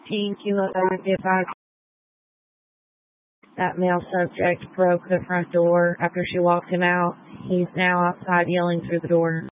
Teen cumulative that male subject broke the front door after she walked him out. He's now outside yelling through the door.